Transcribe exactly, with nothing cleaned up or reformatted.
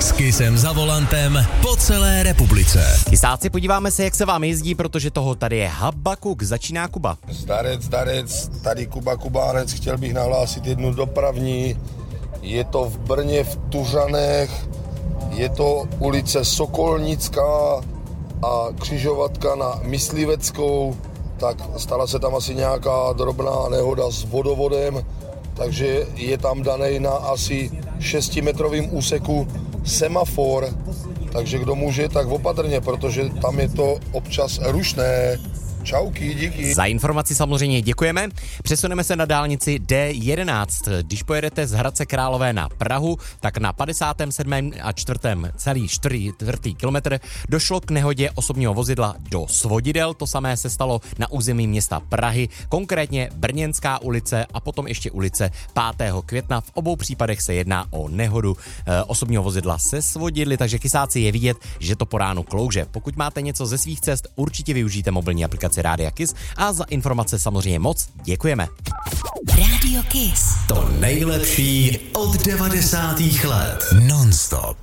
S Kissem za volantem po celé republice. Kysáci, podíváme se, jak se vám jezdí, protože toho tady je Habakuk, začíná Kuba. Zdarec, zdarec, tady Kuba Kubánec, chtěl bych nahlásit jednu dopravní. Je to v Brně v Tuřanech, je to ulice Sokolnická a křižovatka na Mysliveckou, tak stala se tam asi nějaká drobná nehoda s vodovodem, takže je tam danej na asi šestimetrovým úseku semafor, takže kdo může, tak opatrně, protože tam je to občas rušné. Čauky, díky. Za informaci samozřejmě děkujeme. Přesuneme se na dálnici D jedenáct. Když pojedete z Hradce Králové na Prahu, tak na padesátém sedmém a čtvrtém celý čtvrtý kilometr došlo k nehodě osobního vozidla do Svodidel. To samé se stalo na území města Prahy, konkrétně Brněnská ulice a potom ještě ulice pátého května. V obou případech se jedná o nehodu e, osobního vozidla se Svodidly, takže kysáci, je vidět, že to po ránu klouže. Pokud máte něco ze svých cest, určitě využijte mobilní aplikaci Rádia Kiss a za informace samozřejmě moc děkujeme. Rádio Kiss. To nejlepší od devadesátých let. Non-stop.